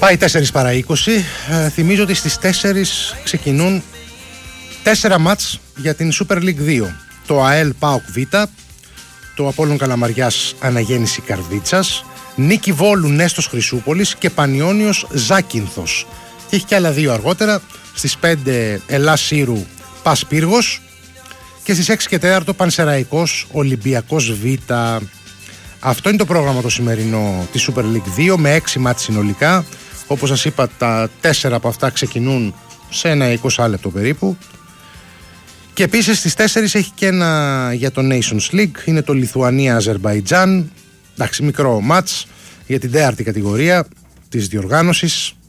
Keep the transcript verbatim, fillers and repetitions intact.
Πάει τέσσερα παρά είκοσι. Ε, θυμίζω ότι στις τέσσερις ξεκινούν τέσσερα μάτς για την Super League δύο. Το ΑΕΛ ΠΑΟΚ Β, το Απόλλων Καλαμαριάς Αναγέννηση Καρδίτσας, Νίκη Βόλου Νέστος Χρυσούπολης και Πανιώνιος Ζάκυνθος. Και έχει και άλλα δύο αργότερα, στις πέντε Ελλάς Σύρου Πας Πύργος και στις έξι και τέσσερα Πανσεραϊκός Ολυμπιακός Β. Αυτό είναι το πρόγραμμα το σημερινό της Super League δύο με έξι μάτς συνολικά. Όπως σας είπα, τα τέσσερα από αυτά ξεκινούν σε ένα είκοσι λεπτό περίπου. Και επίσης στις τέσσερις έχει και ένα για το Nations League. Είναι το Λιθουανία-Αζερμπαϊτζάν. Εντάξει, μικρό μάτς για την τέταρτη κατηγορία της διοργάνωσης.